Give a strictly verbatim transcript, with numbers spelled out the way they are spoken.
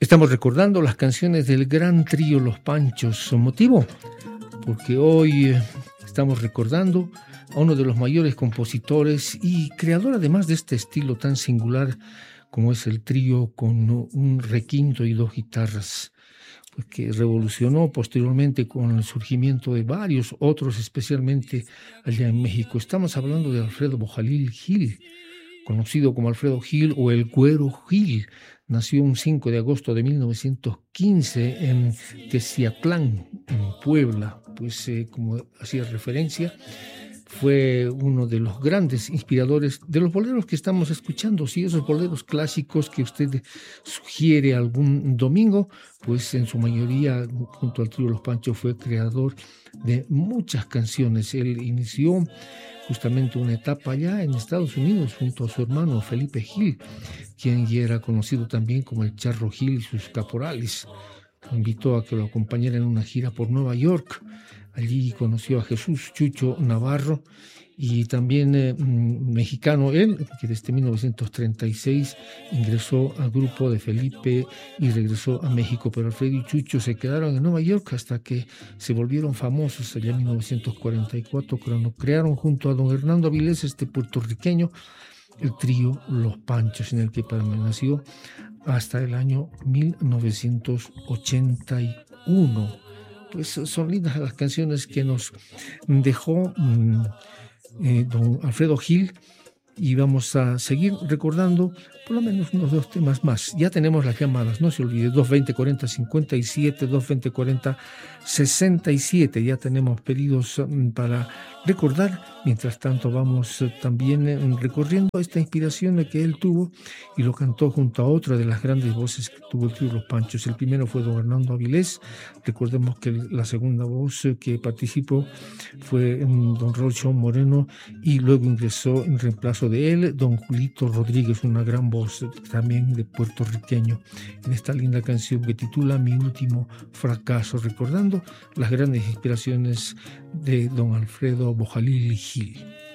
Estamos recordando las canciones del gran trío Los Panchos. ¿Motivo? Porque hoy estamos recordando a uno de los mayores compositores y creador además de este estilo tan singular como es el trío con un requinto y dos guitarras, que revolucionó posteriormente con el surgimiento de varios otros, especialmente allá en México. Estamos hablando de Alfredo Bojalil Gil, conocido como Alfredo Gil o el Güero Gil. Nació un cinco de agosto de mil novecientos quince en Teciatlán, en Puebla. Pues eh, como hacía referencia, fue uno de los grandes inspiradores de los boleros que estamos escuchando. Sí, esos boleros clásicos que usted sugiere algún domingo, pues en su mayoría, junto al trío Los Panchos, fue creador de muchas canciones. Él inició justamente una etapa allá en Estados Unidos junto a su hermano Felipe Gil, quien ya era conocido también como el Charro Gil y sus caporales. Lo invitó a que lo acompañara en una gira por Nueva York. Allí conoció a Jesús Chucho Navarro y también eh, mexicano él, que desde mil novecientos treinta y seis ingresó al grupo de Felipe y regresó a México. Pero Alfredo y Chucho se quedaron en Nueva York hasta que se volvieron famosos allá en mil novecientos cuarenta y cuatro, cuando crearon junto a don Hernando Avilés, este puertorriqueño, el trío Los Panchos, en el que permaneció hasta el año mil novecientos ochenta y uno. Pues son lindas las canciones que nos dejó mmm, eh, don Alfredo Gil, y vamos a seguir recordando por lo menos unos dos temas más. Ya tenemos las llamadas, no se olvide, dos veinte cuarenta cincuenta y siete, dos veinte cuarenta sesenta y siete. Ya tenemos pedidos para recordar. Mientras tanto vamos también recorriendo esta inspiración que él tuvo y lo cantó junto a otra de las grandes voces que tuvo el trío Los Panchos. El primero fue don Hernando Avilés. Recordemos que la segunda voz que participó fue don Rolcho Moreno, y luego ingresó en reemplazo de él don Julito Rodríguez, una gran voz también de puertorriqueño, en esta linda canción que titula Mi Último Fracaso, recordando las grandes inspiraciones de don Alfredo Bojalil Gil.